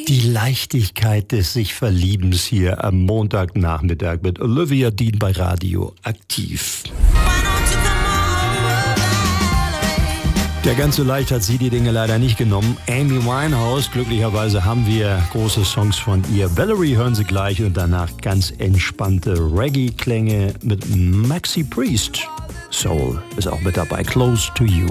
Die Leichtigkeit des sich Verliebens hier am Montagnachmittag mit Olivia Dean bei Radio Aktiv. Der ganz so leicht hat sie die Dinge leider nicht genommen. Amy Winehouse, glücklicherweise haben wir große Songs von ihr. Valerie hören Sie gleich und danach ganz entspannte Reggae-Klänge mit Maxi Priest. Soul ist auch mit dabei, Close to You.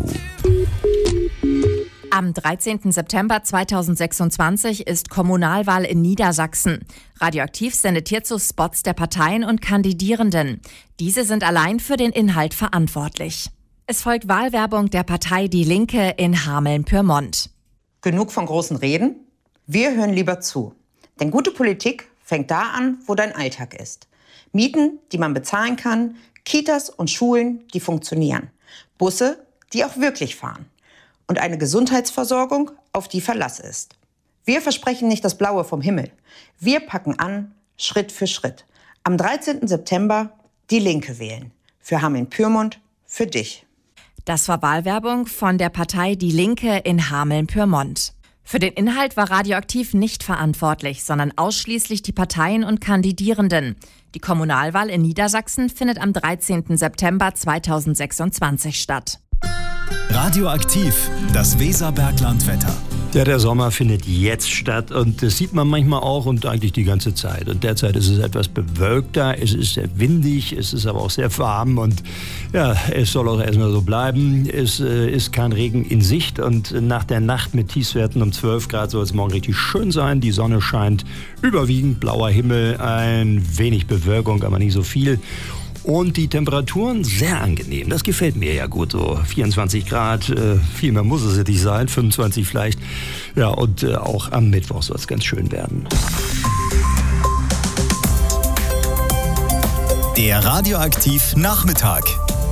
Am 13. September 2026 ist Kommunalwahl in Niedersachsen. Radioaktiv sendet hierzu Spots der Parteien und Kandidierenden. Diese sind allein für den Inhalt verantwortlich. Es folgt Wahlwerbung der Partei Die Linke in Hameln-Pyrmont. Genug von großen Reden? Wir hören lieber zu. Denn gute Politik fängt da an, wo dein Alltag ist. Mieten, die man bezahlen kann, Kitas und Schulen, die funktionieren. Busse, die auch wirklich fahren. Und eine Gesundheitsversorgung, auf die Verlass ist. Wir versprechen nicht das Blaue vom Himmel. Wir packen an, Schritt für Schritt. Am 13. September Die Linke wählen. Für Hameln-Pyrmont, für dich. Das war Wahlwerbung von der Partei Die Linke in Hameln-Pyrmont. Für den Inhalt war Radioaktiv nicht verantwortlich, sondern ausschließlich die Parteien und Kandidierenden. Die Kommunalwahl in Niedersachsen findet am 13. September 2026 statt. Radioaktiv, das Weserberglandwetter. Ja, der Sommer findet jetzt statt und das sieht man manchmal auch und eigentlich die ganze Zeit. Und derzeit ist es etwas bewölkter, es ist sehr windig, es ist aber auch sehr warm und ja, es soll auch erstmal so bleiben. Es ist kein Regen in Sicht und nach der Nacht mit Tiefstwerten um 12 Grad soll es morgen richtig schön sein. Die Sonne scheint, überwiegend blauer Himmel, ein wenig Bewölkung, aber nicht so viel. Und die Temperaturen sehr angenehm. Das gefällt mir ja gut. So 24 Grad, viel mehr muss es nicht sein, 25 vielleicht. Ja, und auch am Mittwoch soll es ganz schön werden. Der Radioaktiv Nachmittag.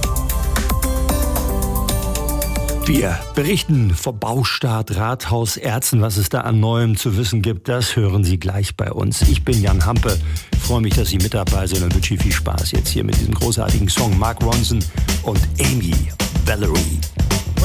Wir berichten vom Baustart Rathaus Erzen, was es da an Neuem zu wissen gibt. Das hören Sie gleich bei uns. Ich bin Jan Hampe. Ich freue mich, dass Sie mit dabei sind und wünsche Ihnen viel Spaß jetzt hier mit diesem großartigen Song Mark Ronson und Amy Valerie.